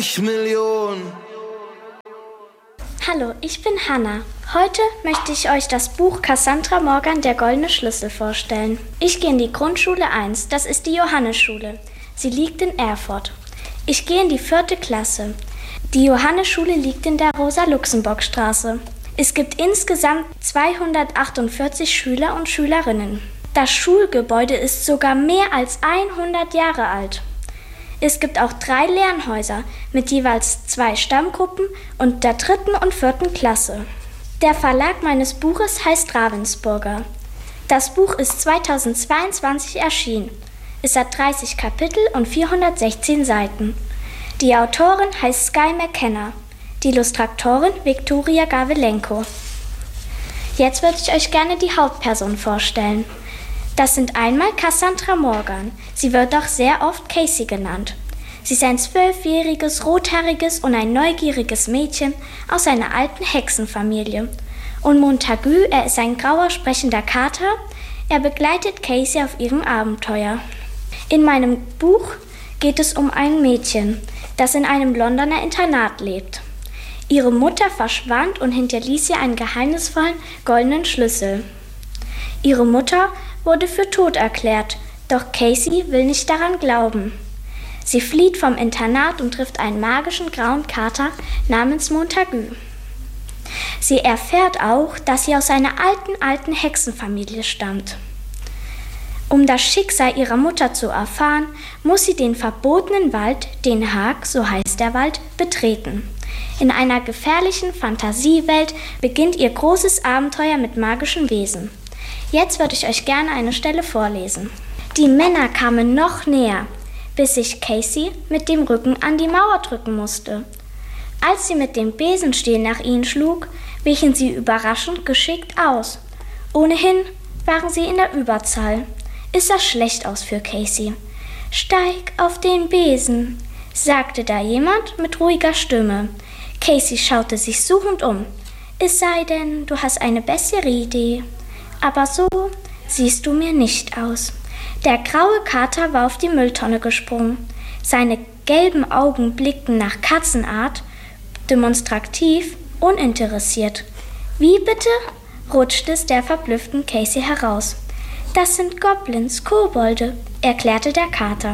Million. Hallo, ich bin Hannah. Heute möchte ich euch das Buch Cassandra Morgan, der goldene Schlüssel vorstellen. Ich gehe in die Grundschule 1, das ist die Johannesschule. Sie liegt in Erfurt. Ich gehe in die 4. Klasse. Die Johannesschule liegt in der Rosa-Luxemburg-Straße. Es gibt insgesamt 248 Schüler und Schülerinnen. Das Schulgebäude ist sogar mehr als 100 Jahre alt. Es gibt auch 3 Lernhäuser mit jeweils 2 Stammgruppen und der 3. und 4. Klasse. Der Verlag meines Buches heißt Ravensburger. Das Buch ist 2022 erschienen. Es hat 30 Kapitel und 416 Seiten. Die Autorin heißt Skye McKenna, die Illustratorin Viktoria Gawelenko. Jetzt würde ich euch gerne die Hauptperson vorstellen. Das sind einmal Cassandra Morgan. Sie wird auch sehr oft Casey genannt. Sie ist ein 12-jähriges, rothaariges und ein neugieriges Mädchen aus einer alten Hexenfamilie. Und Montagu, er ist ein grauer, sprechender Kater. Er begleitet Casey auf ihrem Abenteuer. In meinem Buch geht es um ein Mädchen, das in einem Londoner Internat lebt. Ihre Mutter verschwand und hinterließ ihr einen geheimnisvollen goldenen Schlüssel. Ihre Mutter wurde für tot erklärt, doch Casey will nicht daran glauben. Sie flieht vom Internat und trifft einen magischen grauen Kater namens Montagu. Sie erfährt auch, dass sie aus einer alten Hexenfamilie stammt. Um das Schicksal ihrer Mutter zu erfahren, muss sie den verbotenen Wald, den Haag, so heißt der Wald, betreten. In einer gefährlichen Fantasiewelt beginnt ihr großes Abenteuer mit magischen Wesen. Jetzt würde ich euch gerne eine Stelle vorlesen. Die Männer kamen noch näher, bis sich Casey mit dem Rücken an die Mauer drücken musste. Als sie mit dem Besenstiel nach ihnen schlug, wichen sie überraschend geschickt aus. Ohnehin waren sie in der Überzahl. Es sah schlecht aus für Casey. »Steig auf den Besen«, sagte da jemand mit ruhiger Stimme. Casey schaute sich suchend um. »Es sei denn, du hast eine bessere Idee. Aber so siehst du mir nicht aus.« Der graue Kater war auf die Mülltonne gesprungen. Seine gelben Augen blickten nach Katzenart, demonstrativ, uninteressiert. »Wie bitte?« rutschte es der verblüfften Casey heraus. »Das sind Goblins, Kobolde«, erklärte der Kater.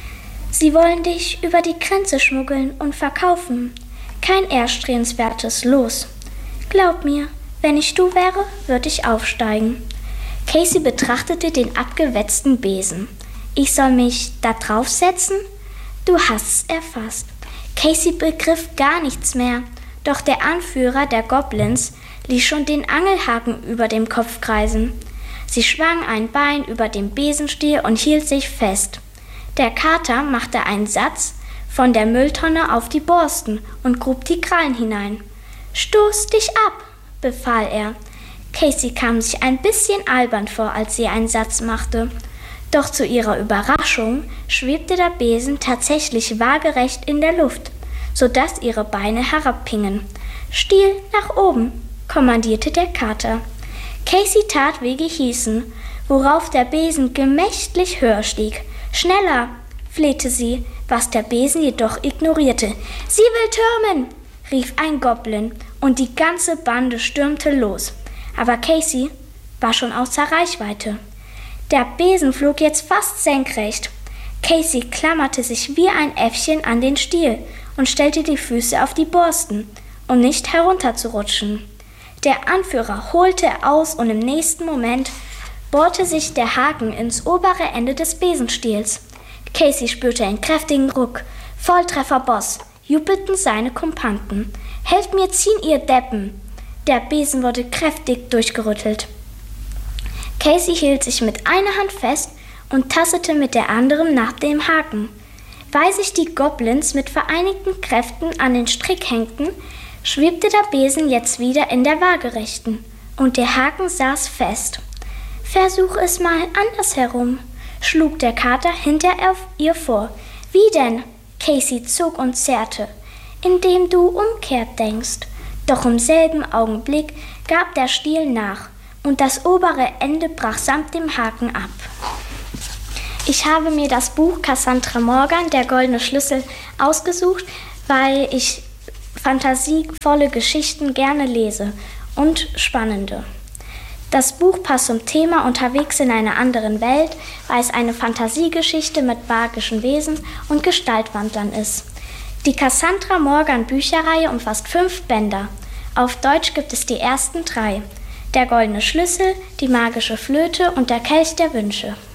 »Sie wollen dich über die Grenze schmuggeln und verkaufen. Kein erstrebenswertes Los. Glaub mir, wenn ich du wäre, würde ich aufsteigen.« Casey betrachtete den abgewetzten Besen. »Ich soll mich da draufsetzen? Du hast's erfasst.« Casey begriff gar nichts mehr, doch der Anführer der Goblins ließ schon den Angelhaken über dem Kopf kreisen. Sie schwang ein Bein über dem Besenstiel und hielt sich fest. Der Kater machte einen Satz von der Mülltonne auf die Borsten und grub die Krallen hinein. »Stoß dich ab«, befahl er. Casey kam sich ein bisschen albern vor, als sie einen Satz machte. Doch zu ihrer Überraschung schwebte der Besen tatsächlich waagerecht in der Luft, sodass ihre Beine herabhingen. »Stiel nach oben«, kommandierte der Kater. Casey tat, wie gehießen, worauf der Besen gemächlich höher stieg. »Schneller«, flehte sie, was der Besen jedoch ignorierte. »Sie will türmen«, rief ein Goblin, und die ganze Bande stürmte los. Aber Casey war schon außer Reichweite. Der Besen flog jetzt fast senkrecht. Casey klammerte sich wie ein Äffchen an den Stiel und stellte die Füße auf die Borsten, um nicht herunterzurutschen. Der Anführer holte aus und im nächsten Moment bohrte sich der Haken ins obere Ende des Besenstiels. Casey spürte einen kräftigen Ruck. »Volltreffer, Boss«, jubelten seine Kompanten. »Helft mir ziehen, ihr Deppen!« Der Besen wurde kräftig durchgerüttelt. Casey hielt sich mit einer Hand fest und tastete mit der anderen nach dem Haken. Weil sich die Goblins mit vereinigten Kräften an den Strick hängten, schwebte der Besen jetzt wieder in der Waagerechten und der Haken saß fest. »Versuch es mal andersherum«, schlug der Kater hinter ihr vor. »Wie denn?« Casey zog und zerrte. »Indem du umkehrt denkst.« Doch im selben Augenblick gab der Stiel nach und das obere Ende brach samt dem Haken ab. Ich habe mir das Buch Cassandra Morgan, der goldene Schlüssel, ausgesucht, weil ich fantasievolle Geschichten gerne lese und spannende. Das Buch passt zum Thema Unterwegs in einer anderen Welt, weil es eine Fantasiegeschichte mit magischen Wesen und Gestaltwandlern ist. Die Cassandra Morgan Bücherreihe umfasst 5 Bänder. Auf Deutsch gibt es die ersten 3. Der goldene Schlüssel, die magische Flöte und der Kelch der Wünsche.